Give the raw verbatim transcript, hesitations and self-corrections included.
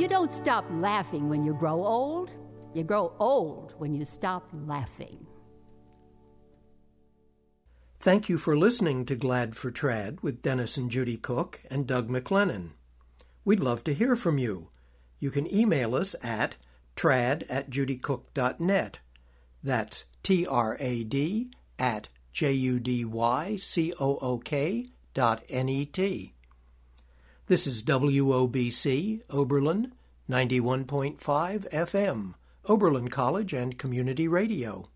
You don't stop laughing when you grow old. You grow old when you stop laughing. Thank you for listening to Glad for Trad with Dennis and Judy Cook and Doug McLennan. We'd love to hear from you. You can email us at trad at judycook dot net. That's T R A D at J U D Y C O O K dot N E T. This is W O B C, Oberlin, ninety-one point five F M, Oberlin College and Community Radio.